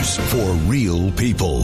News for real people.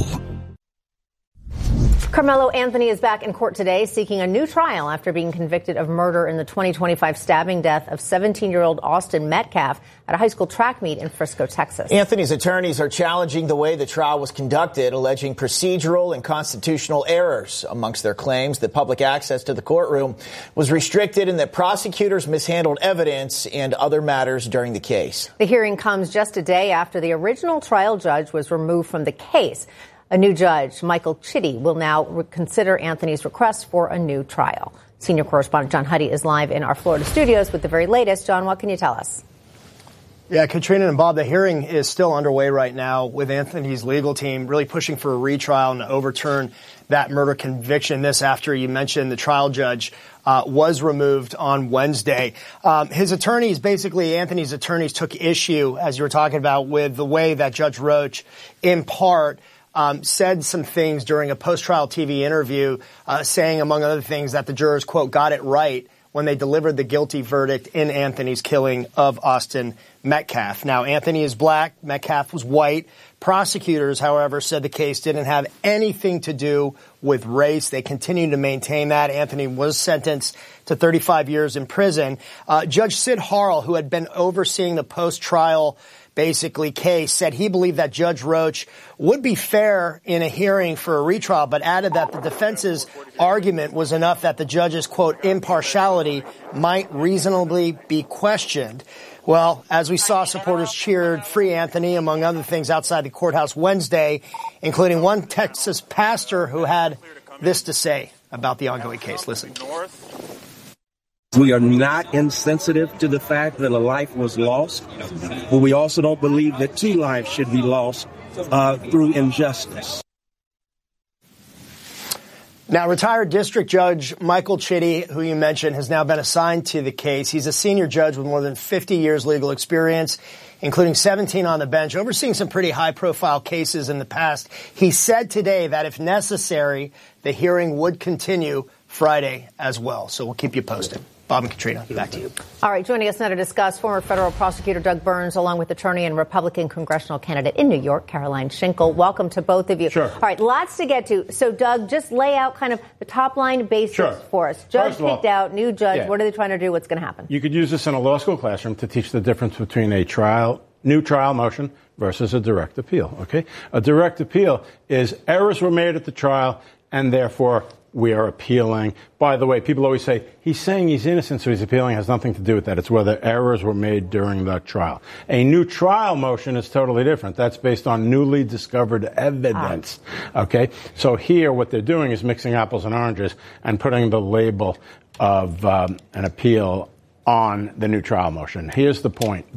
Carmelo Anthony is back in court today seeking a new trial after being convicted of murder in the 2025 stabbing death of 17-year-old Austin Metcalf at a high school track meet in Frisco, Texas. Anthony's attorneys are challenging the way the trial was conducted, alleging procedural and constitutional errors. Amongst their claims that public access to the courtroom was restricted and that prosecutors mishandled evidence and other matters during the case. The hearing comes just a day after the original trial judge was removed from the case. A new judge, Michael Chitty, will now consider Anthony's request for a new trial. Senior correspondent John Huddy is live in our Florida studios with the very latest. John, what can you tell us? Yeah, Katrina and Bob, the hearing is still underway right now with Anthony's legal team really pushing for a retrial and to overturn that murder conviction. This after you mentioned the trial judge was removed on Wednesday. His attorneys, basically Anthony's attorneys, took issue, as you were talking about, with the way that Judge Roach, in part, said some things during a post-trial TV interview, saying, among other things, that the jurors, quote, got it right when they delivered the guilty verdict in Anthony's killing of Austin Metcalf. Now, Anthony is black. Metcalf was white. Prosecutors, however, said the case didn't have anything to do with race. They continue to maintain that. Anthony was sentenced to 35 years in prison. Judge Sid Harrell, who had been overseeing the post-trial case, said he believed that Judge Roach would be fair in a hearing for a retrial, but added that the defense's argument was enough that the judge's, quote, impartiality might reasonably be questioned. Well, as we saw, supporters cheered Free Anthony, among other things, outside the courthouse Wednesday, including one Texas pastor who had this to say about the ongoing case. Listen. We are not insensitive to the fact that a life was lost, but we also don't believe that two lives should be lost through injustice. Now, retired District Judge Michael Chitty, who you mentioned, has now been assigned to the case. He's a senior judge with more than 50 years legal experience, including 17 on the bench, overseeing some pretty high-profile cases in the past. He said today that if necessary, the hearing would continue Friday as well. So we'll keep you posted. Bob and Katrina, back to you. All right, joining us now to discuss, former federal prosecutor Doug Burns, along with attorney and Republican congressional candidate in New York, Caroline Schinkel. Welcome to both of you. Sure. All right, lots to get to. So, Doug, just lay out kind of the top-line basics for us. Judge picked out, new judge. Yeah. What are they trying to do? What's going to happen? You could use this in a law school classroom to teach the difference between a new trial motion versus a direct appeal, okay? A direct appeal is errors were made at the trial, and therefore we are appealing. By the way, people always say, he's saying he's innocent, so he's appealing. It has nothing to do with that. It's whether errors were made during the trial. A new trial motion is totally different. That's based on newly discovered evidence. Okay? So here, what they're doing is mixing apples and oranges and putting the label of an appeal on the new trial motion. Here's the point.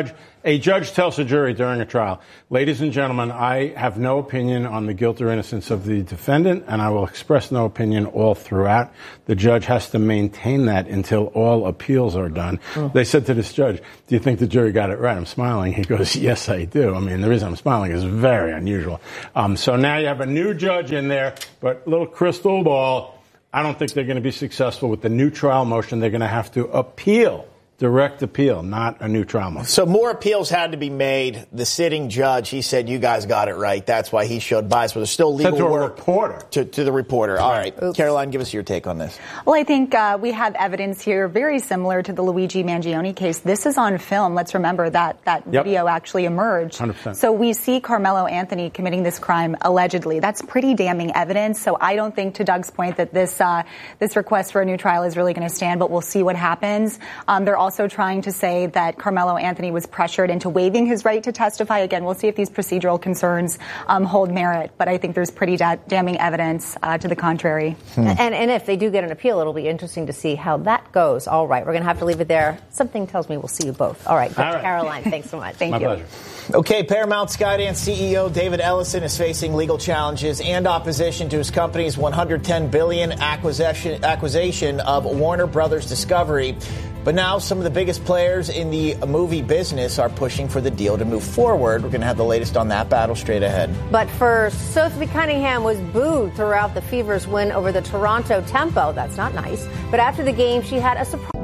A judge tells a jury during a trial, ladies and gentlemen, I have no opinion on the guilt or innocence of the defendant, and I will express no opinion all throughout. The judge has to maintain that until all appeals are done. They said to this judge, do you think the jury got it right? I'm smiling. He goes, yes, I do. I mean, the reason I'm smiling is very unusual. So now you have a new judge in there, but little crystal ball. I don't think they're going to be successful with the new trial motion. They're going to have to appeal. Direct appeal, not a new trial motion. So more appeals had to be made. The sitting judge, he said, you guys got it right. That's why he showed bias. But there's still legal work to the reporter. All right. Oops. Caroline, give us your take on this. Well, I think we have evidence here very similar to the Luigi Mangione case. This is on film. Let's remember that video actually emerged. 100%. So we see Carmelo Anthony committing this crime allegedly. That's pretty damning evidence. So I don't think, to Doug's point, that this request for a new trial is really going to stand, but we'll see what happens. They're also trying to say that Carmelo Anthony was pressured into waiving his right to testify. Again, we'll see if these procedural concerns hold merit, but I think there's pretty damning evidence to the contrary. And if they do get an appeal, it'll be interesting to see how that goes. All right, we're going to have to leave it there. Something tells me we'll see you both. All right, Caroline, thanks so much. Thank you. My pleasure. Okay, Paramount Skydance CEO David Ellison is facing legal challenges and opposition to his company's $110 billion acquisition of Warner Brothers Discovery. But now some of the biggest players in the movie business are pushing for the deal to move forward. We're going to have the latest on that battle straight ahead. But first, Sophie Cunningham was booed throughout the Fever's win over the Toronto Tempo. That's not nice. But after the game, she had a surprise.